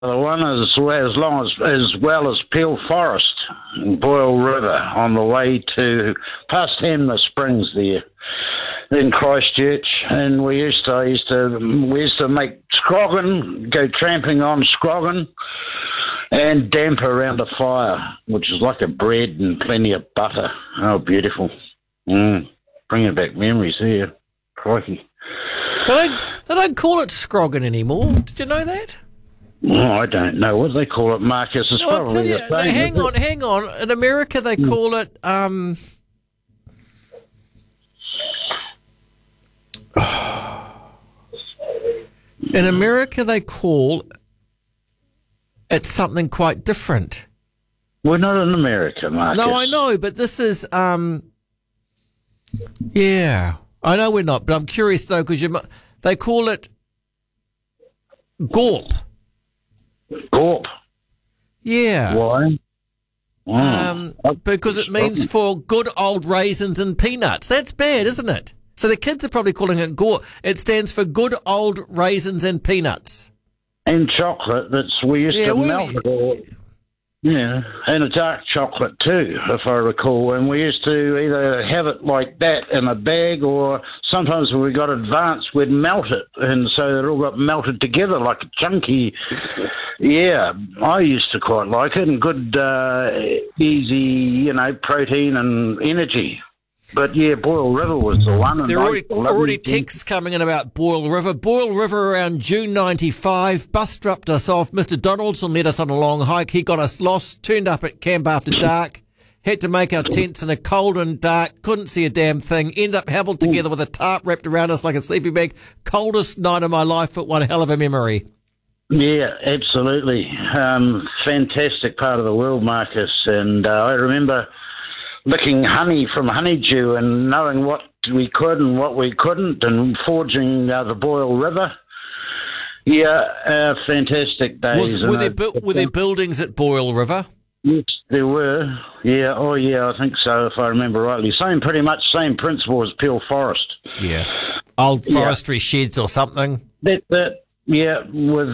The one is as well as Peel Forest, Boyle River, on the way to past Hamner Springs there in Christchurch, and we used to make scroggin, go tramping on scroggin, and damper around a fire, which is like a bread and plenty of butter. Oh, beautiful! Bringing back memories here, crikey. They don't call it scroggin anymore. Did you know that? Oh, I don't know what they call it, Marcus. It's probably the same. Hang on. In America, they call it. In America, they call it something quite different. We're not in America, Marcus. No, I know, but this is. Yeah, I know we're not, but I'm curious though because they call it Gorp. Gorp. Yeah. Why? Because it means for good old raisins and peanuts. That's bad, isn't it? So the kids are probably calling it Gorp. It stands for good old raisins and peanuts. And chocolate. We used to melt it all. Yeah, and a dark chocolate too, if I recall. And we used to either have it like that in a bag, or sometimes when we got advanced, we'd melt it, and so it all got melted together like a chunky. Yeah, I used to quite like it, and good, easy, protein and energy. But yeah, Boyle River was the one. There are already texts coming in about Boyle River. Boyle River around June 95. Bus dropped us off. Mr. Donaldson led us on a long hike. He got us lost, turned up at camp after dark, had to make our tents in a cold and dark, couldn't see a damn thing, ended up huddled together with a tarp wrapped around us like a sleeping bag. Coldest night of my life, but one hell of a memory. Yeah, absolutely. Fantastic part of the world, Marcus. And I remember licking honey from honeydew and knowing what we could and what we couldn't, and forging the Boyle River. Yeah, fantastic days. Were there buildings at Boyle River? Yes, there were. Yeah, I think so, if I remember rightly. Pretty much same principle as Peel Forest. Yeah. Old forestry sheds or something. That's it. Yeah, with,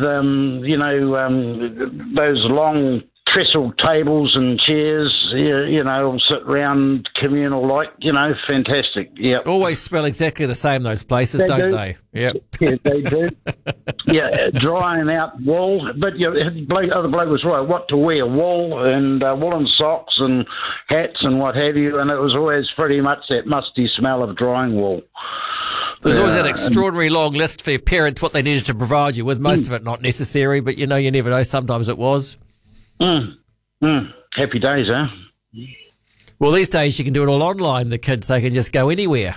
those long trestle tables and chairs, sit round communal like, fantastic. Yeah. Always smell exactly the same, those places, don't they? Yep. Yeah, they do. Yeah, drying out wool. But the other bloke was right, what to wear, wool and woolen socks and hats and what have you, and it was always pretty much that musty smell of drying wool. There's always that extraordinary long list for your parents, what they needed to provide you with, most of it not necessary, but you never know, sometimes it was. Happy days, huh? Well, these days you can do it all online. The kids, they can just go anywhere.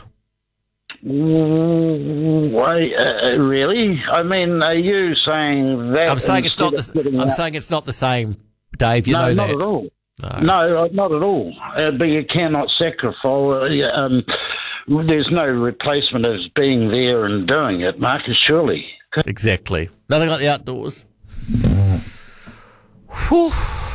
Why, really? I mean, are you saying that? I'm saying it's not the same, Dave. You know that. Not at all. No, not at all. But you cannot sacrifice. There's no replacement as being there and doing it, Marcus. Surely. Exactly. Nothing like the outdoors. Whew.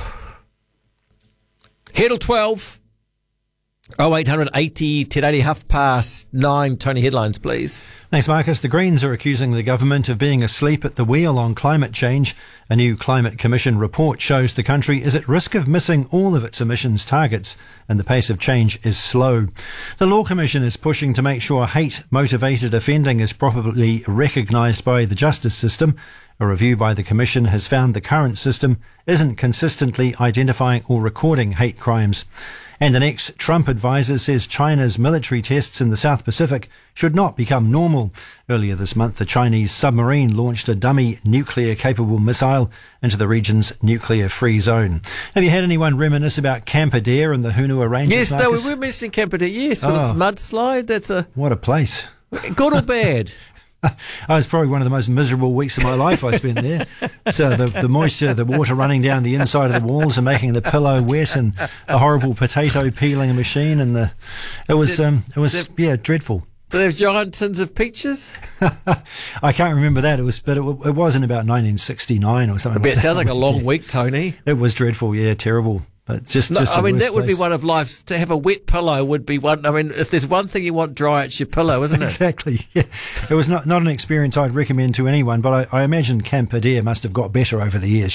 Headle 12, 0800 80 1080, 9:30. Tony, headlines, please. Thanks, Marcus. The Greens are accusing the government of being asleep at the wheel on climate change. A new Climate Commission report shows the country is at risk of missing all of its emissions targets, and the pace of change is slow. The Law Commission is pushing to make sure hate-motivated offending is properly recognised by the justice system. A review by the Commission has found the current system isn't consistently identifying or recording hate crimes. And an ex-Trump advisor says China's military tests in the South Pacific should not become normal. Earlier this month, a Chinese submarine launched a dummy nuclear-capable missile into the region's nuclear-free zone. Have you had anyone reminisce about Camp Adair and the Hunua Ranges? Yes, Marcus? no, we were missing Camp Adair, yes, with its mudslide. What a place. Good or bad? It was probably one of the most miserable weeks of my life I spent there. So the moisture, the water running down the inside of the walls and making the pillow wet, and a horrible potato peeling machine, and it was dreadful. Do they have giant tins of peaches? I can't remember that. It was in about 1969 or something. I bet it sounds like a long week, Tony. It was dreadful, yeah, terrible. But just I mean, that would be place. one of life's, to have a wet pillow would be one. I mean, if there's one thing you want dry, it's your pillow, isn't it? Exactly, yeah. It was not an experience I'd recommend to anyone, but I imagine Camp Adair must have got better over the years.